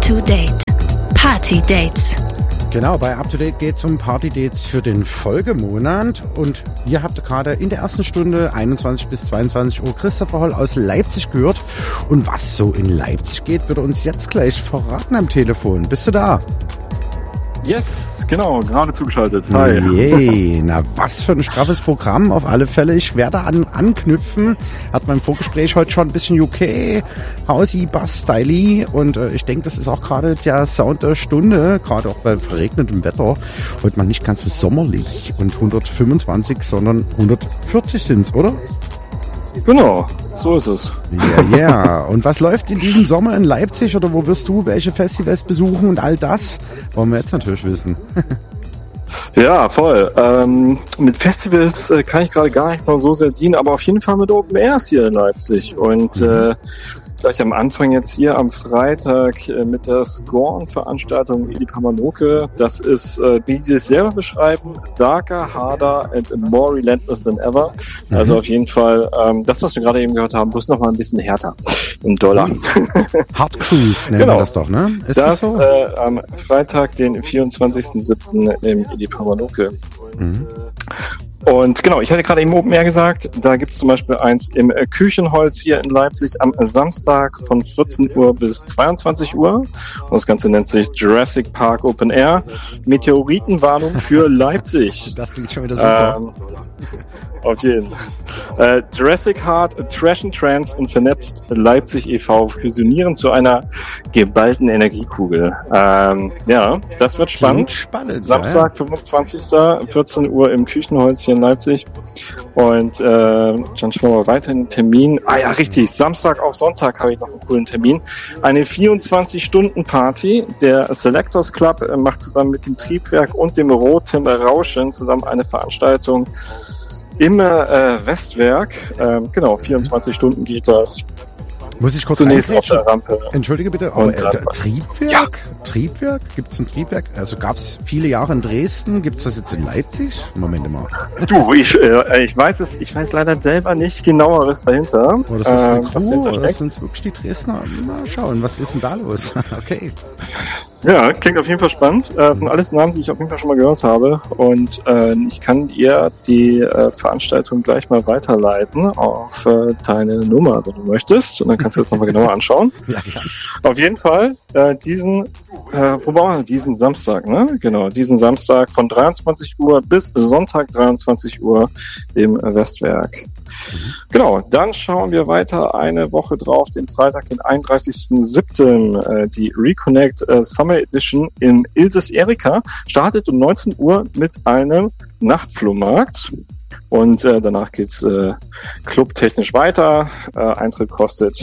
Up-to-Date. Party-Dates. Genau, bei Up-to-Date geht es um Party-Dates für den Folgemonat. Und ihr habt gerade in der ersten Stunde 21 bis 22 Uhr Christopher Holl aus Leipzig gehört. Und was so in Leipzig geht, wird er uns jetzt gleich verraten am Telefon. Bist du da? Yes, genau, gerade zugeschaltet. Hi. Yay, na was für ein straffes Programm auf alle Fälle. Ich werde anknüpfen. Hat mein Vorgespräch heute schon ein bisschen UK, Housey, Bass, Styly und ich denke, das ist auch gerade der Sound der Stunde, gerade auch bei verregnetem Wetter. Heute mal nicht ganz so sommerlich und 125, sondern 140 sind's, oder? Genau, so ist es. Ja, ja. Und was läuft in diesem Sommer in Leipzig oder wo wirst du welche Festivals besuchen und all das? Wollen wir jetzt natürlich wissen. Ja, voll. Mit Festivals kann ich gerade gar nicht mal so sehr dienen, aber auf jeden Fall mit Open Airs hier in Leipzig. Und gleich am Anfang jetzt hier am Freitag mit der Scorn-Veranstaltung Eli Pamanoke. Das ist, wie sie es selber beschreiben, darker, harder and more relentless than ever. Also auf jeden Fall das, was wir gerade eben gehört haben, bloß noch mal ein bisschen härter im Dollar. Hard Cruise nennen wir das doch, ne? Ist das so? Am Freitag, den 24.07. im Eli Pamanoke. Und genau, ich hatte gerade eben Open Air gesagt, da gibt's zum Beispiel eins im Küchenholz hier in Leipzig am Samstag von 14 Uhr bis 22 Uhr. Und das Ganze nennt sich Jurassic Park Open Air. Meteoritenwarnung für Leipzig. Das klingt schon wieder super. Auf jeden. Jurassic Heart, Trash and Trance und vernetzt Leipzig e.V. fusionieren zu einer geballten Energiekugel. Ja, das wird spannend. Spannend. Samstag, 25. 14 Uhr im Küchenholz hier in Leipzig. Und dann schauen wir mal weiter in den Termin. Ah ja, richtig. Samstag auf Sonntag habe ich noch einen coolen Termin. Eine 24-Stunden-Party. Der Selectors Club macht zusammen mit dem Triebwerk und dem Rotem Rauschen zusammen eine Veranstaltung im Westwerk. Genau, 24 Stunden geht das. Muss ich kurz zunächst auf der Rampe. Entschuldige bitte, aber Triebwerk? Ja. Triebwerk? Gibt's ein Triebwerk? Also gab's viele Jahre in Dresden, gibt's das jetzt in Leipzig? Moment mal. Du, ich weiß es, ich weiß leider selber nicht genaueres dahinter. Oh, das ist eine Crew, oder sind wirklich die Dresdner? Mal schauen, was ist denn da los? Okay. Ja, klingt auf jeden Fall spannend. Das sind alles Namen, die ich auf jeden Fall schon mal gehört habe. Und ich kann dir die Veranstaltung gleich mal weiterleiten auf deine Nummer, wenn du möchtest. Und dann kannst du das nochmal genauer anschauen. Ja. Auf jeden Fall diesen Samstag, ne? Genau, diesen Samstag von 23 Uhr bis Sonntag 23 Uhr im Westwerk. Genau, dann schauen wir weiter eine Woche drauf, den Freitag, den 31.07. Die Reconnect Summer Edition im Ilses Erika startet um 19 Uhr mit einem Nachtflohmarkt. Und danach geht's clubtechnisch weiter. Eintritt kostet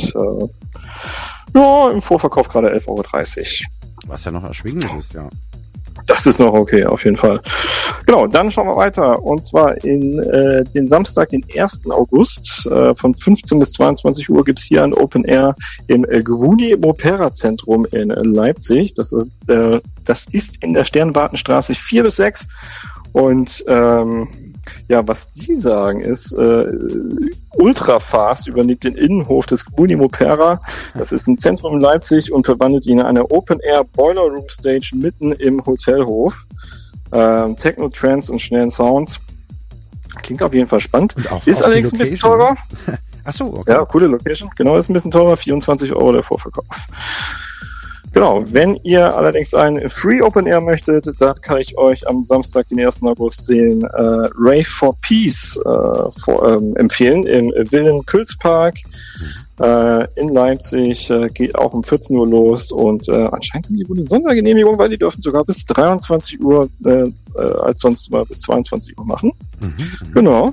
im Vorverkauf gerade 11,30 Euro. Was ja noch erschwinglich ist, ja. Das ist noch okay, auf jeden Fall. Genau, dann schauen wir weiter. Und zwar in den Samstag, den 1. August von 15 bis 22 Uhr gibt's hier ein Open Air im Gwuni Opera Zentrum in Leipzig. Das ist in der Sternwartenstraße 4 bis 6. Und was die sagen ist, Ultrafast übernimmt den Innenhof des Gwuni Opera. Das ist im Zentrum in Leipzig und verwandelt ihn in eine Open-Air Boiler Room Stage mitten im Hotelhof. Techno, Trance und schnellen Sounds. Klingt auf jeden Fall spannend. Ist allerdings ein bisschen teurer. Ach so, okay. Ja, coole Location. Genau, ist ein bisschen teurer. 24 Euro der Vorverkauf. Genau, wenn ihr allerdings ein Free Open Air möchtet, dann kann ich euch am Samstag, den 1. August, den Rave for Peace empfehlen im Wilhelm Külz-Park in Leipzig. Geht auch um 14 Uhr los und anscheinend haben die wohl eine Sondergenehmigung, weil die dürfen sogar bis 23 Uhr als sonst immer bis 22 Uhr machen. Genau.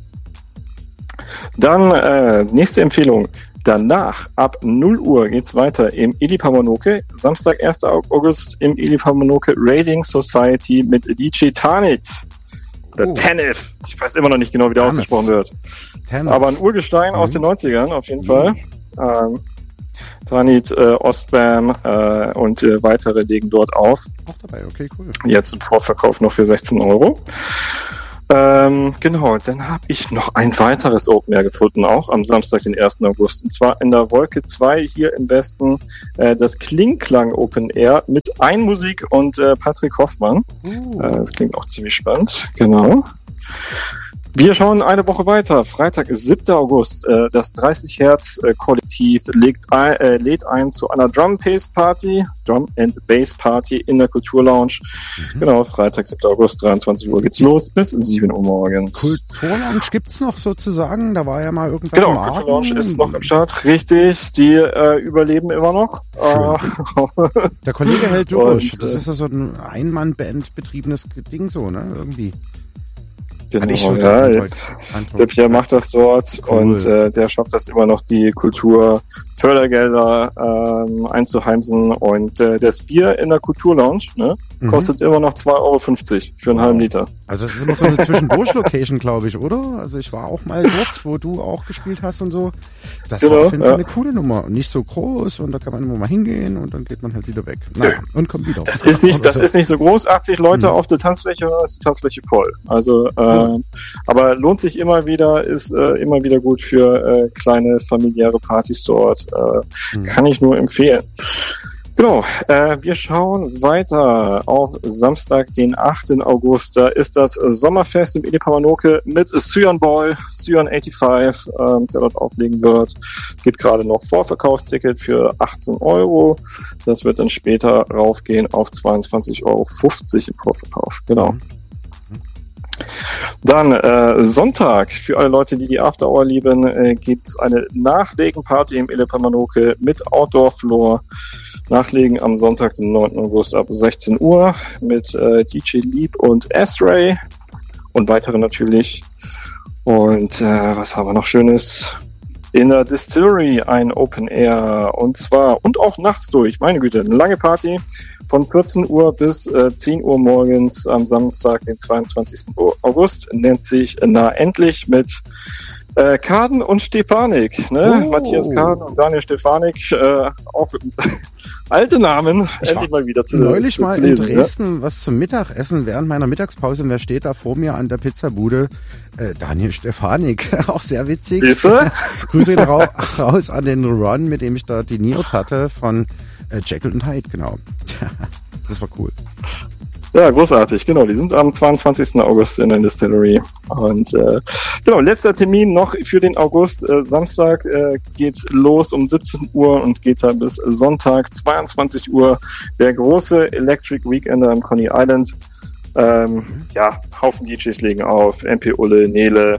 Dann nächste Empfehlung. Danach, ab 0 Uhr geht's weiter im Eli Pamanoke. Samstag, 1. August im Eli Pamanoke Raiding Society mit DJ Tanit. Oder Tanif. Ich weiß immer noch nicht genau, wie der ausgesprochen wird. Aber ein Urgestein aus den 90ern auf jeden Fall. Tanit, Ostbam und weitere legen dort auf. Auch dabei, okay, cool. Jetzt im Vorverkauf noch für 16 Euro. Genau, dann habe ich noch ein weiteres Open Air gefunden, auch am Samstag, den 1. August. Und zwar in der Wolke 2 hier im Westen, das Klingklang Open Air mit Einmusik und Patrick Hoffmann. Das klingt auch ziemlich spannend, genau. Wir schauen eine Woche weiter. Freitag ist 7. August. Das 30 Hertz Kollektiv lädt ein zu einer Drum and Bass Party in der Kulturlounge. Genau, Freitag, 7. August, 23 Uhr geht's los bis 7 Uhr morgens. Kulturlounge gibt's noch sozusagen? Da war ja mal irgendwas im Argen. Kulturlounge ist noch im Start. Richtig, die überleben immer noch. Der Kollege hält durch. Und, das ist ja so ein Ein-Mann-Band betriebenes Ding so, ne? Irgendwie. Genau, der Pierre macht das dort und der schafft das immer noch, die Kulturfördergelder einzuheimsen und das Bier in der Kulturlounge kostet immer noch 2,50 € für einen halben Liter. Also das ist immer so eine Zwischendurch-Location, glaube ich, oder? Also ich war auch mal dort, wo du auch gespielt hast und so. Das war auf jeden Fall eine coole Nummer und nicht so groß und da kann man immer mal hingehen und dann geht man halt wieder weg. Naja, und kommt wieder. Das ist nicht so groß, 80 Leute auf der Tanzfläche, ist die Tanzfläche voll. Also aber lohnt sich immer wieder, ist immer wieder gut für kleine familiäre Partys dort. Kann ich nur empfehlen. Genau, wir schauen weiter auf Samstag, den 8. August. Da ist das Sommerfest im Ile-Pamanoke mit Cyan Boy, Cyan 85, der dort auflegen wird. Geht gerade noch Vorverkaufsticket für 18 €. Das wird dann später raufgehen auf 22,50 € im Vorverkauf. Genau. Dann Sonntag, für alle Leute, die After Hour lieben, gibt's eine Nachlegenparty im Ile-Pamanoke mit Outdoor Floor. Nachlegen am Sonntag, den 9. August ab 16 Uhr mit DJ Leap und S-Ray und weitere natürlich. Und was haben wir noch Schönes? In der Distillery ein Open Air und auch nachts durch. Meine Güte, eine lange Party von 14 Uhr bis 10 Uhr morgens am Samstag, den 22. August. Nennt sich Na Endlich mit Kaden und Stepanik, ne? Matthias Kaden und Daniel Stepanik, auch alte Namen, endlich mal wieder zu neulich zu mal lesen, in Dresden was zum Mittagessen während meiner Mittagspause und wer steht da vor mir an der Pizzabude? Daniel Stepanik, auch sehr witzig. Siehste? Grüße raus an den Ron, mit dem ich da diniert hatte von Jekyll and Hyde, genau. Das war cool. Ja, großartig, genau. Die sind am 22. August in der Distillery. Und genau, letzter Termin noch für den August. Samstag geht's los um 17 Uhr und geht da bis Sonntag 22 Uhr. Der große Electric Weekender am Coney Island. Haufen DJs legen auf. MP Ulle, Nele.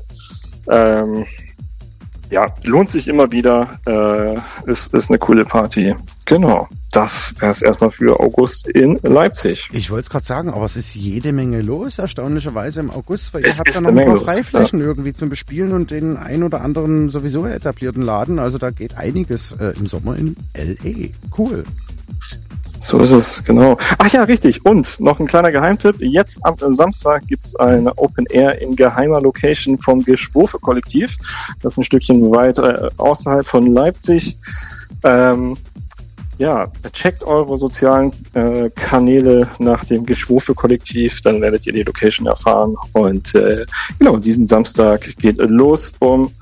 Lohnt sich immer wieder. Ist eine coole Party. Genau. Das wäre es erstmal für August in Leipzig. Ich wollte es gerade sagen, aber es ist jede Menge los, erstaunlicherweise im August, weil ihr habt da noch ein paar Freiflächen irgendwie zum Bespielen und den ein oder anderen sowieso etablierten Laden. Also da geht einiges im Sommer in L.A. Cool. So ist es, genau. Ach ja, richtig. Und noch ein kleiner Geheimtipp. Jetzt am Samstag gibt's ein Open Air in geheimer Location vom Geschwofe-Kollektiv. Das ist ein Stückchen weit außerhalb von Leipzig. Checkt eure sozialen Kanäle nach dem Geschwofe-Kollektiv, dann werdet ihr die Location erfahren. Und diesen Samstag geht los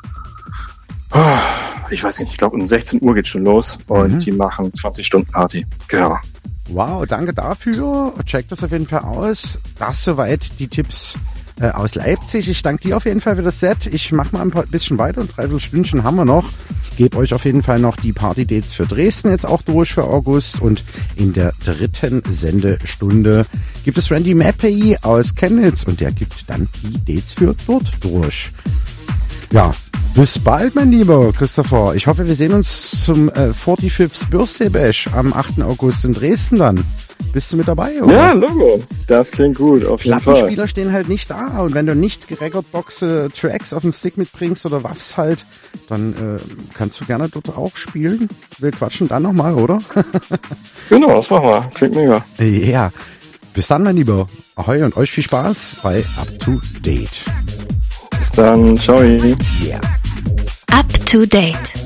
ich weiß nicht, ich glaube um 16 Uhr geht schon los und die machen 20-Stunden-Party. Genau. Wow, danke dafür. Checkt das auf jeden Fall aus. Das soweit die Tipps aus Leipzig. Ich danke dir auf jeden Fall für das Set. Ich mache mal ein bisschen weiter und 3 Stündchen haben wir noch. Ich gebe euch auf jeden Fall noch die Party-Dates für Dresden jetzt auch durch für August und in der 3. Sendestunde gibt es Randy Mappey aus Chemnitz und der gibt dann die Dates für dort durch. Ja, bis bald, mein lieber Christopher. Ich hoffe, wir sehen uns zum 45th Birthday Bash am 8. August in Dresden dann. Bist du mit dabei, oder? Ja, Logo. Das klingt gut, auf jeden Fall. Plattenspieler stehen halt nicht da und wenn du nicht Recordbox-Tracks auf dem Stick mitbringst oder Waffs halt, dann kannst du gerne dort auch spielen. Wir quatschen dann nochmal, oder? Genau, das machen wir. Klingt mega. Ja. Yeah. Bis dann, mein Lieber. Ahoi und euch viel Spaß bei Up to Date. Bis dann. Ciao. Yeah. Up to Date.